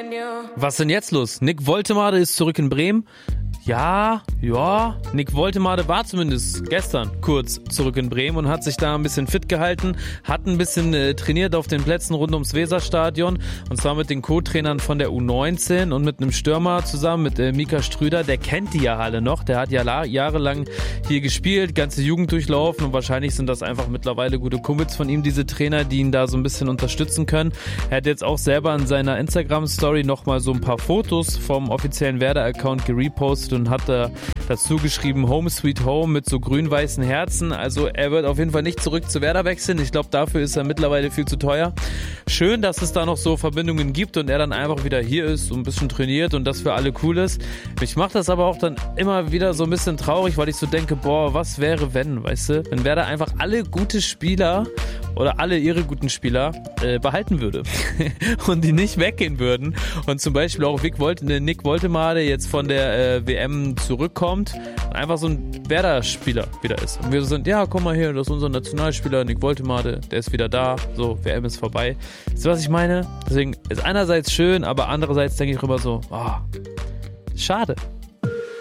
Was denn jetzt los? Nick Woltemade ist zurück in Bremen. Ja, Nick Woltemade war zumindest gestern kurz zurück in Bremen und hat sich da ein bisschen fit gehalten, hat ein bisschen trainiert auf den Plätzen rund ums Weserstadion und zwar mit den Co-Trainern von der U19 und mit einem Stürmer zusammen, mit Mika Strüder, der kennt die ja alle noch, der hat ja jahrelang hier gespielt, ganze Jugend durchlaufen und wahrscheinlich sind das einfach mittlerweile gute Kumpels von ihm, diese Trainer, die ihn da so ein bisschen unterstützen können. Er hat jetzt auch selber in seiner Instagram-Story nochmal so ein paar Fotos vom offiziellen Werder-Account gerepostet und hat da dazu geschrieben Home Sweet Home mit so grün-weißen Herzen. Also er wird auf jeden Fall nicht zurück zu Werder wechseln. Ich glaube, dafür ist er mittlerweile viel zu teuer. Schön, dass es da noch so Verbindungen gibt und er dann einfach wieder hier ist, so ein bisschen trainiert und das für alle cool ist. Mich macht das aber auch dann immer wieder so ein bisschen traurig, weil ich so denke, boah, was wäre wenn, weißt du? Wenn Werder einfach alle gute Spieler oder alle ihre guten Spieler behalten würde und die nicht weggehen würden und zum Beispiel auch Nick Woltemade jetzt von der WM zurückkommt und einfach so ein Werder-Spieler wieder ist. Und wir so sind, ja, komm mal her, das ist unser Nationalspieler Nick Woltemade, der ist wieder da, so, WM ist vorbei. Weißt du, was ich meine? Deswegen ist einerseits schön, aber andererseits denke ich drüber so, schade.